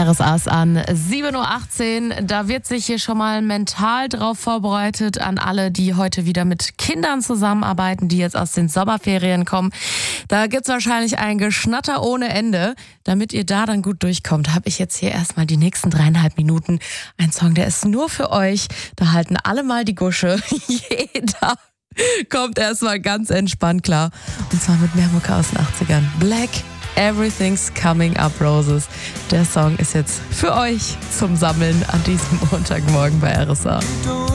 RSA ist an 7.18 Uhr. Da wird sich hier schon mal mental drauf vorbereitet an alle, die heute wieder mit Kindern zusammenarbeiten, die jetzt aus den Sommerferien kommen. Da gibt's wahrscheinlich ein Geschnatter ohne Ende. Damit ihr da dann gut durchkommt, habe ich jetzt hier erstmal die nächsten 3,5 Minuten einen Song, der ist nur für euch. Da halten alle mal die Gusche. Jeder kommt erstmal ganz entspannt klar. Und zwar mit mehr Mucke aus den 80ern. Black, Everything's Coming Up Roses. Der Song ist jetzt für euch zum Sammeln an diesem Montagmorgen bei RSA.